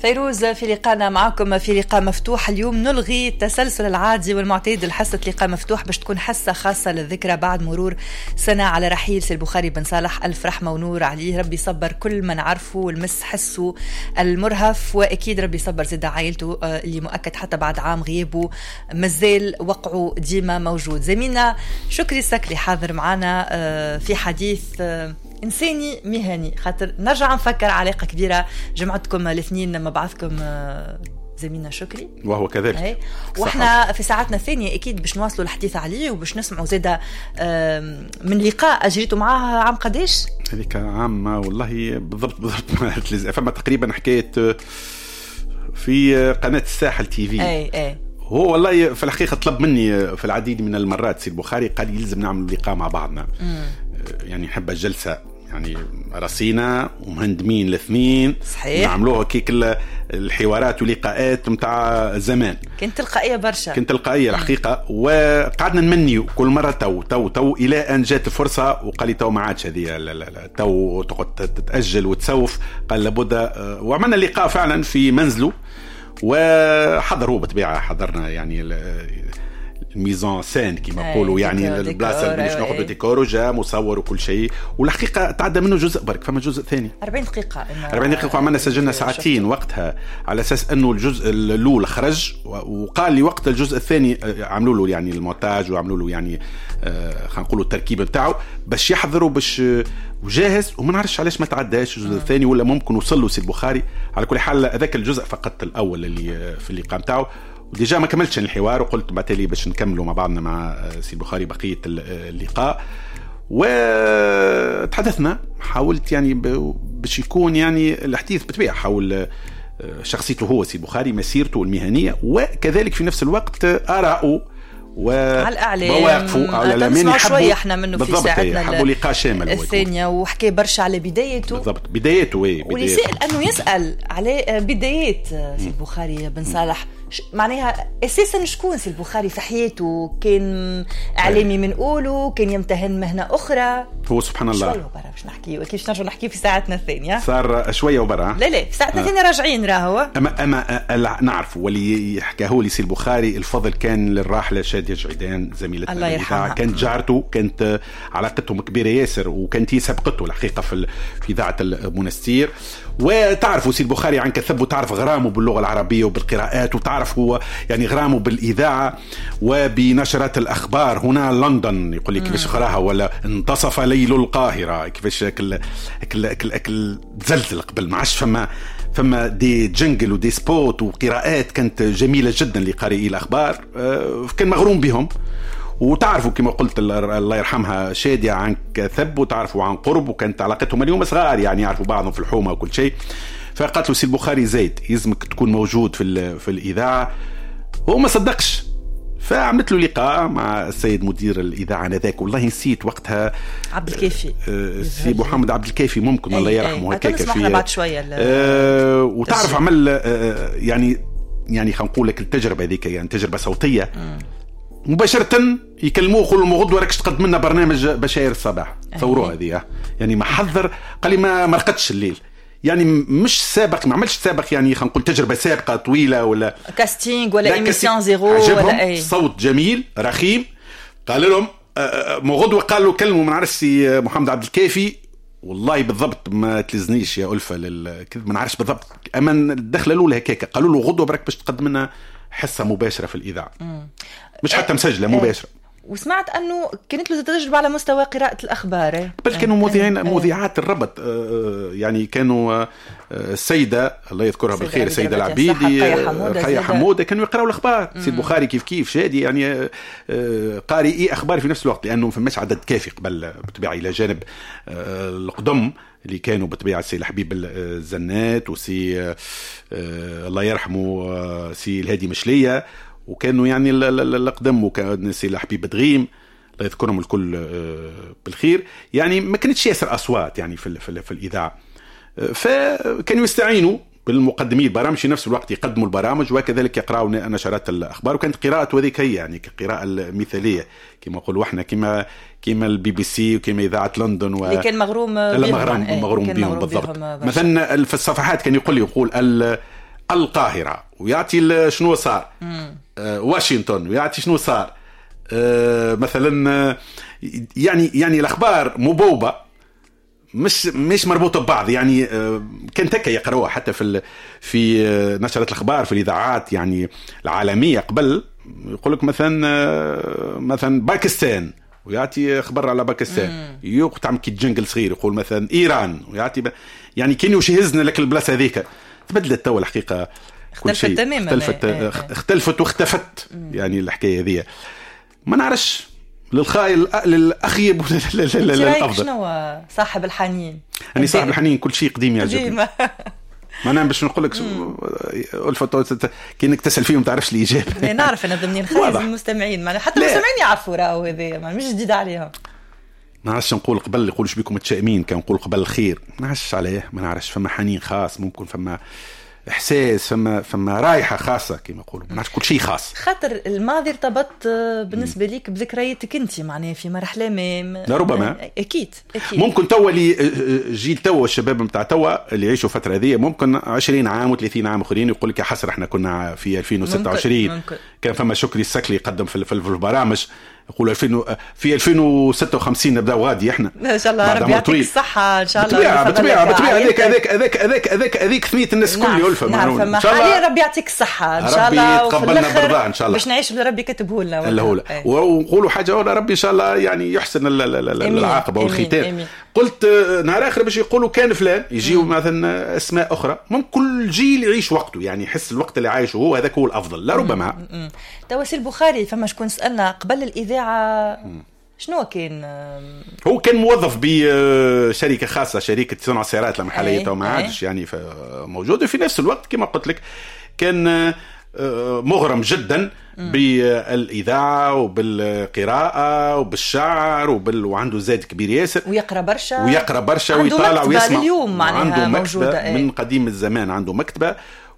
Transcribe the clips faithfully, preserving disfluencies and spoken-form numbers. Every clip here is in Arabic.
فيروز، في لقاءنا معكم في لقاء مفتوح اليوم نلغي التسلسل العادي والمعتاد لحصة لقاء مفتوح باش تكون حصة خاصة للذكرى بعد مرور سنة على رحيل سي البخاري بن صالح. ألف رحمة ونور عليه، ربي يصبر كل من عرفه والمس حسه المرهف، وأكيد ربي يصبر زيادة عائلته اللي مؤكد حتى بعد عام غيابه مازال وقعه ديما موجود. زميلنا شكري السكري حاضر معنا في حديث إنساني مهني، خاطر نرجع نفكر علاقة كبيرة جمعتكم الاثنين مع بعضكم زميلنا شكري، وهو كذلك. واحنا في ساعتنا الثانية أكيد باش نواصلوا الحديث عليه وباش نسمعوا زيادة من لقاء أجريتوا معاه عام قديش؟ هذيك عام والله بالضبط بالضبط فما تقريبا حكاية في قناة الساحل تي في. أي أي هو والله في الحقيقة طلب مني في العديد من المرات سي البخاري، قال لي يلزم نعمل لقاء مع بعضنا. مم. يعني نحب الجلسة يعني رصينا ومهندمين الاثنين، صحيح، نعملوها كيك الحوارات ولقاءات متاع زمان. كنت تلقائية برشا، كنت تلقائية الحقيقة، وقعدنا نمني كل مرة تو تو تو إلى أن جات الفرصة وقال لي تو ما عادش هذه، لا لا لا تو تقعد تتأجل وتسوف، قال لابد. وعملنا لقاء فعلا في منزله وحضروا بطبيعة، حضرنا يعني الميزان سان كما يقولوا، يعني البلاصه اللي باش ناخذ ديكور وجاء مصور وكل شيء. والحقيقه تعدى منه جزء برك، فما جزء ثاني أربعين دقيقه أربعين دقيقه، وعملنا سجلنا ساعتين وقتها على اساس انه الجزء الاول خرج، وقال لي وقت الجزء الثاني عملوا له يعني المونتاج وعملوا له يعني آه خلينا نقولوا التركيب نتاعو باش يحضروا باش وجاهز، وما نعرفش علاش ما تعداش الجزء الثاني، ولا ممكن وصل له سي البخاري. على كل حال هذاك الجزء فقط الاول اللي في اللقاء نتاعو، وديجا ما كملتش الحوار وقلت بعتلي باش نكملوا مع بعضنا مع سي البخاري بقية اللقاء. وتحدثنا، حاولت يعني باش يكون يعني الحديث بطبيعة حول شخصيته هو سي البخاري، مسيرته المهنية، وكذلك في نفس الوقت آراءه ومواقفه على الأمان. شوية احنا منه في ساعتنا حبوا لقاء شامل الثانية، وحكي برشا على بدايته. بالضبط، بدايته ايه ولسائل أنه يسأل على بدايات سي البخاري بن صالح، معناها أساسا شكون سي البخاري في حياته؟ كان إعلامي من أوله، كان يمتهن مهنة أخرى؟ هو سبحان الله شوية وبرا باش نحكي، وكيف نرجع نحكي في ساعتنا الثانية صار شوية وبرا. لا لا في ساعتنا الثانية آه. راجعين راهو. أما أما نعرف واللي يحكيه لي سي البخاري، الفضل كان للراحلة شادية جعيدان زميلتنا الله يرحمها، كانت جارته، كانت علاقتهم كبيرة ياسر، وكانت هي سبقته الحقيقة في في إذاعة المنستير. وتعرفوا سي البخاري عن كثب، وتعرف غرامه باللغة العربية وبالقراءات، وتعرف هو يعني غرامه بالإذاعة وبنشرات الأخبار هنا لندن. يقول لي كيفاش قراها، ولا انتصف ليل القاهرة، كيفاش أكل أكل أكل أكل تزلزل قبل ما عادش فما فما دي جنجل ودي سبوت وقراءات كانت جميلة جدا لقارئي الأخبار. كان مغروم بهم. وتعرفوا كما قلت الله يرحمها شادية عن كثب، وتعرفوا عن قرب، وكانت علاقتهم اليوم صغار يعني يعرفوا بعضهم في الحومة وكل شيء. فقالت له سي البخاري زيد يلزمك تكون موجود في في الإذاعة. هو ما صدقش، فعملت له لقاء مع السيد مدير الإذاعة ذاك، والله نسيت وقتها عبد الكافي سي محمد عبد الكافي ممكن الله يرحمه هكاك في بعد شوية أه وتعرف عمل أه يعني يعني خلينا نقول لك التجربة ذيك يعني تجربة صوتية. م. مباشرة يكلموه يقولوا المغدوة راكش تقدم لنا برنامج بشاير الصباح، تصوروا هذه يعني ما حضر، قال لي ما مرقدش الليل، يعني مش سابق، ما عملش سابق يعني خلينا نقول تجربة سابقة طويلة ولا كاستينج ولا إيميسيون زيرو ولا أي صوت جميل رخيم. قال لهم مغدوة قالوا كلموا من عرسي محمد عبد الكافي، والله بالضبط ما تلزنيش يا ألفة للكذب، ما نعرفش بالضبط، أما الدخلة الأولى هكاك قالوا له غدوة برك باش تقدم لنا حصة مباشرة في الإذاعة، مش حتى مسجلة مباشرة. وسمعت أنه كانت له تجربة على مستوى قراءة الأخبار، بل كانوا مذيعين مذيعات الربط، يعني كانوا السيدة الله يذكرها بالخير السيدة العبيدي خيا حمودة كانوا يقرأوا الأخبار. سي البخاري كيف كيف شادي يعني قارئي أخبار في نفس الوقت، لأنه فماش عدد كافي قبل بطبيعة إلى جانب القدم اللي كانوا بطبيعة سي الحبيب الزنات وسي الله يرحمه سي الهادي مشلية، وكانوا يعني الأقدم، وكان سي الحبيب دغيم الله يذكرهم الكل بالخير. يعني ما كانتش ياسر أصوات يعني في, في, في الإذاعة، فكانوا يستعينوا بالمقدمين البرامج في نفس الوقت يقدموا البرامج وكذلك يقرأوا نشرات الأخبار. وكانت قراءة وذيك هي يعني كقراءة المثالية كما نقولوا احنا، كما كما البي بي سي وكما إذاعة لندن و... اللي كان مغروم بيهم مغروم, مغروم بيهم بالضبط. مثلا في الصفحات كان يقول يقول القاهرة ويعطي شنو صار، آه واشنطن ويعطي شنو صار، آه مثلا آه يعني يعني الأخبار مبوبة مش مش مربوطه ببعض. يعني كنت هكا يقراوها حتى في في نشرات الاخبار في الاذاعات يعني العالميه قبل، يقول لك مثلا مثلا باكستان ويعطي خبر على باكستان، يقطع كي جنجل صغير يقول مثلا ايران ويعطي يعني كان يشهزنا لك البلاصه هذيك. تبدلت تو الحقيقه كل شيء اختلفت اختلفت واختفت. يعني الحكايه هذه ما نعرفش للخايل للأخيب للأفضل. شنو صاحب الحنين؟ أنا صاحب الحنين كل شيء قديم يعجبني. ما أنا باش نقول لك ألفت كأنك تسأل فيهم تعرفش الإجابة. نعرف أنا ضمن الخايز المستمعين، ما حتى المستمعين يعرفوا راهو هذا ما مش جديد عليهم. ما نعرفش نقول قبل يقولوا شو بيكم متشائمين، كان نقول قبل الخير ما نعرفش عليه، ما نعرفش فما حنين خاص، ممكن فما احساس، فما فما رايحه خاصه كما يقولوا، ما نعرفش كل شيء خاص. خاطر الماضي ارتبط بالنسبه ليك بذكرياتك انت معناها في مرحله ما ربما اكيد اكيد ممكن توا اللي جيل توا الشباب نتاع توا اللي يعيشوا فتره هذه ممكن عشرين عام و30 عام اخرين يقول لك يا حسره احنا كنا في ألفين وستة وعشرين ممكن. ممكن. كان فما شكري السكلي يقدم في البرامج يقول ألفين في ألفين وستة وخمسين نبداو غادي احنا ان شاء الله ربي يعطيك الصحه ان شاء الله. بطبيعه بطبيعه بطبيعه هذيك هذيك هذيك هذيك هذيك هذيك ثميه الناس الكل يلفى ان شاء الله. ربي يعطيك الصحه ان شاء الله وتقبلنا برضاه ان شاء الله باش نعيش اللي ربي كتبه لنا ونقولوا حاجه ولا ربي ان شاء الله يعني يحسن العاقبه والختام. قلت نهار اخر باش يقولوا كان فلان يجيوا مثلا اسماء اخرى، ممكن كل جيل يعيش وقته يعني يحس الوقت اللي عايشه هو هذاك هو الافضل. لا ربما توسيل بخاري فما شكون سالنا قبل الاذاعه شنو كان؟ هو كان موظف بشركه خاصه، شركه صنع السيارات المحليه وما عادش يعني موجوده. في نفس الوقت كما قلت لك كان مغرم جدا بالإذاعة وبالقراءة وبالشعر وبال... وعنده زاد كبير ياسر ويقرأ برشا ويقرأ برشا ويطالع ويسمع. اليوم عنده مكتبة من قديم الزمان، عنده مكتبة.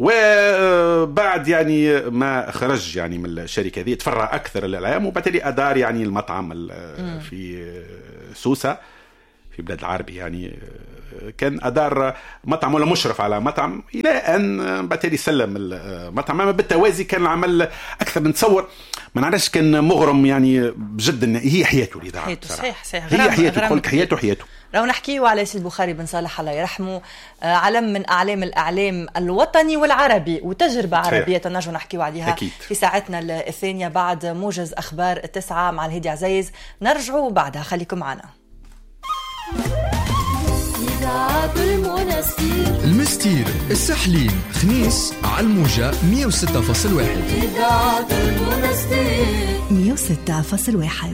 وبعد يعني ما خرج يعني من الشركة ذي تفرع أكثر الإعلام، وبالتالي أدار يعني المطعم في سوسة في بلاد العربي، يعني كان أدار مطعم ولا مشرف على مطعم إلى أن بالتالي سلم المطعم. أما بالتوازي كان العمل أكثر من تصور، ما نعرفش كان مغرم يعني بجد. هي حياته الإذاعة حياته صحيح صحيح هي حياته كل حياته حياته راهو نحكيو على سيد بخاري بن صالح الله يرحمه، علم من أعلام الأعلام الوطني والعربي وتجربة عربية تنجم نحكيو عليها أكيد. في ساعتنا الثانية بعد موجز أخبار التسعة مع الهدي عزيز، نرجعوا بعدها خليكم معنا. المستير السحلين خنيس على الموجة مية وستة فاصلة واحد مية وستة فاصلة واحد.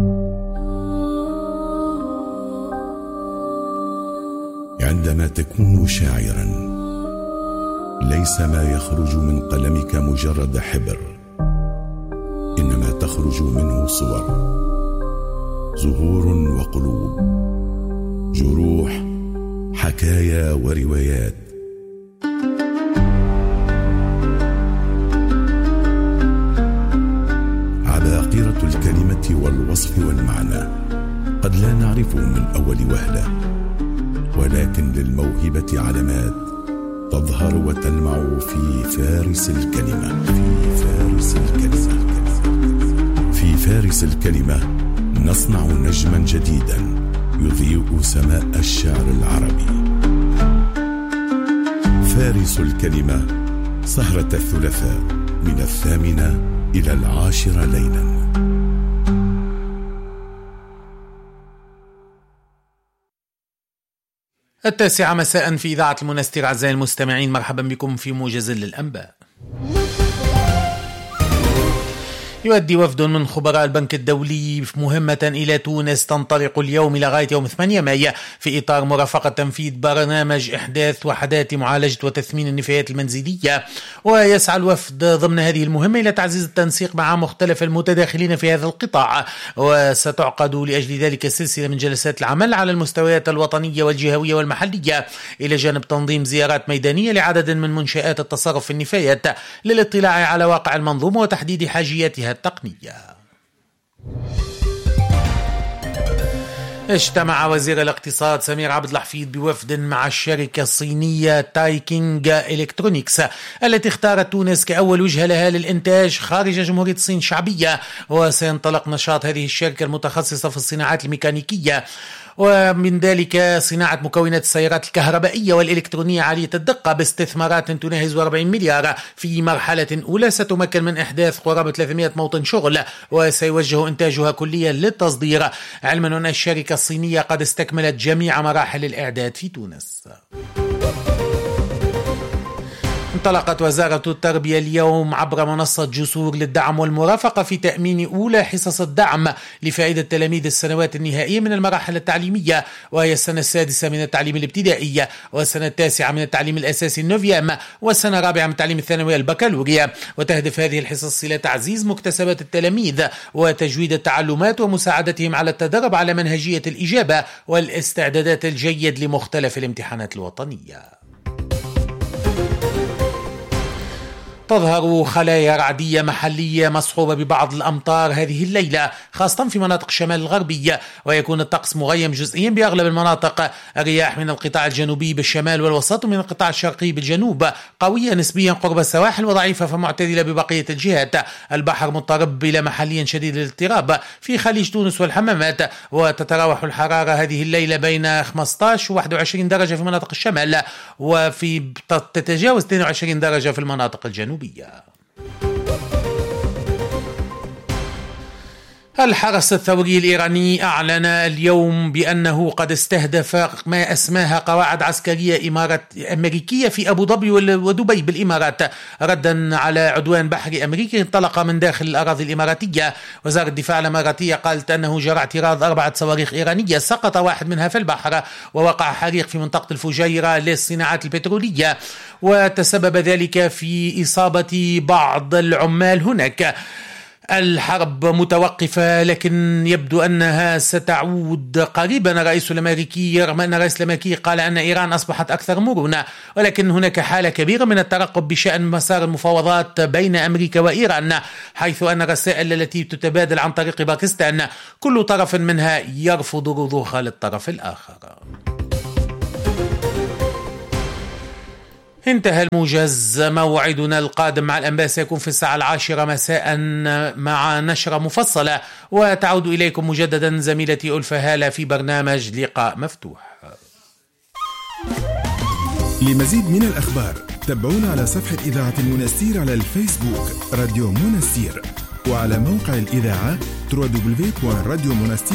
عندما تكون شاعرا ليس ما يخرج من قلمك مجرد حبر، إنما تخرج منه صور، زهور وقلوب، جروح، حكايا وروايات. عباقرة الكلمة والوصف والمعنى قد لا نعرفه من أول وهلة، ولكن للموهبة علامات تظهر وتلمع في فارس الكلمة. في فارس الكلمة في فارس الكلمة نصنع نجما جديدا يضيء سماء الشعر العربي. فارس الكلمة سهرة الثلاثاء من الثامنة إلى العاشرة ليلا. التاسعة مساء في إذاعة المنستير. أعزائي المستمعين، مرحبا بكم في موجز للأنباء. يؤدي وفد من خبراء البنك الدولي مهمة إلى تونس تنطلق اليوم لغاية يوم ثمانية مايو في إطار مرافقة تنفيذ برنامج إحداث وحدات معالجة وتثمين النفايات المنزلية. ويسعى الوفد ضمن هذه المهمة إلى تعزيز التنسيق مع مختلف المتداخلين في هذا القطاع، وستعقد لأجل ذلك سلسلة من جلسات العمل على المستويات الوطنية والجهوية والمحلية، إلى جانب تنظيم زيارات ميدانية لعدد من منشآت التصرف في النفايات للاطلاع على واقع المنظومة وتحديد حاجياتها التقنية. اجتمع وزير الاقتصاد سمير عبد الحفيظ بوفد مع الشركة الصينية تايكينغ إلكترونيكس التي اختارت تونس كأول وجهة لها للإنتاج خارج جمهورية الصين الشعبية. وسينطلق نشاط هذه الشركة المتخصصة في الصناعات الميكانيكية ومن ذلك صناعة مكونات السيارات الكهربائية والإلكترونية عالية الدقة باستثمارات تناهز أربعين مليار في مرحلة أولى ستمكن من إحداث قرابة ثلاثمائة موطن شغل وسيوجه إنتاجها كليا للتصدير، علما أن الشركة الصينية قد استكملت جميع مراحل الإعداد في تونس. انطلقت وزارة التربية اليوم عبر منصة جسور للدعم والمرافقة في تأمين أولى حصص الدعم لفائدة تلاميذ السنوات النهائية من المراحل التعليمية، وهي السنة السادسة من التعليم الابتدائي والسنة التاسعة من التعليم الأساسي النوفيام والسنة الرابعة من التعليم الثانوي البكالوريا. وتهدف هذه الحصص إلى تعزيز مكتسبات التلاميذ وتجويد التعلمات ومساعدتهم على التدرب على منهجية الإجابة والاستعدادات الجيد لمختلف الامتحانات الوطنية. تظهر خلايا رعدية محلية مصحوبة ببعض الأمطار هذه الليلة خاصة في مناطق الشمال الغربي، ويكون الطقس مغيم جزئيا بأغلب المناطق. الرياح من القطاع الجنوبي بالشمال والوسط ومن القطاع الشرقي بالجنوب قوية نسبيا قرب السواحل وضعيفة فمعتدلة ببقية الجهات. البحر مضطرب إلى محليا شديد الاضطراب في خليج تونس والحمامات، وتتراوح الحرارة هذه الليلة بين خمسة عشر و واحد وعشرين درجة في مناطق الشمال وفي تتجاوز اثنين وعشرين درجة في المناطق الجنوبية. الحرس الثوري الإيراني أعلن اليوم بأنه قد استهدف ما أسماها قواعد عسكرية إمارات أمريكية في أبو ظبي ودبي بالإمارات ردا على عدوان بحري أمريكي انطلق من داخل الأراضي الإماراتية. وزارة الدفاع الإماراتية قالت أنه جرى اعتراض أربعة صواريخ إيرانية سقط واحد منها في البحر ووقع حريق في منطقة الفجيرة للصناعات البترولية وتسبب ذلك في إصابة بعض العمال هناك. الحرب متوقفة لكن يبدو أنها ستعود قريبا. الرئيس الأمريكي رغم أن الرئيس الأمريكي قال أن إيران أصبحت أكثر مرونة، ولكن هناك حالة كبيرة من الترقب بشأن مسار المفاوضات بين أمريكا وإيران، حيث أن الرسائل التي تتبادل عن طريق باكستان كل طرف منها يرفض رضوخها للطرف الآخر. انتهى الموجز. موعدنا القادم مع الأنباء سيكون في الساعة العاشرة مساء مع نشرة مفصلة، وتعود إليكم مجددا زميلتي ألفة هالة في برنامج لقاء مفتوح. لمزيد من الأخبار تابعونا على صفحة إذاعة المنستير على الفيسبوك راديو منستير، وعلى موقع الإذاعة دبليو دبليو دبليو دوت راديو منستير